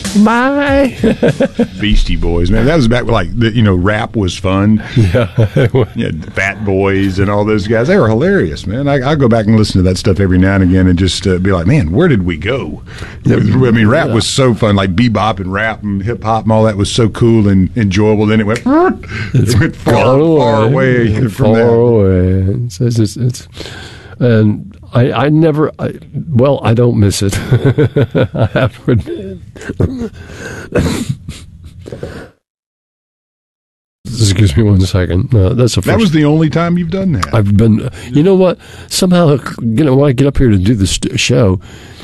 Bye. Beastie Boys, man. That was back like rap was fun. Yeah. Fat Boys and all those guys. They were hilarious, man. I go back and listen to that stuff every now and again and just be like, man, where did we go? I mean, rap was so fun. Like bebop and rap and hip hop and all that was so cool and enjoyable. Then it went far away from that. Away. It's and I never, I don't miss it. I have to admit. Excuse me 1 second. That's the first. That was the only time you've done that. I've been, you know what? Somehow, when I get up here to do this show,